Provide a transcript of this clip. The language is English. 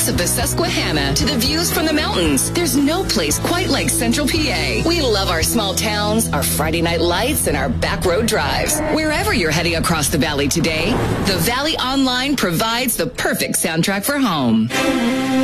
lakes of the Susquehanna to the views from the mountains, there's no place quite like Central PA. We love our small towns, our Friday night lights, and our back road drives. Wherever you're heading across the valley today, the Valley Online provides the perfect soundtrack for home.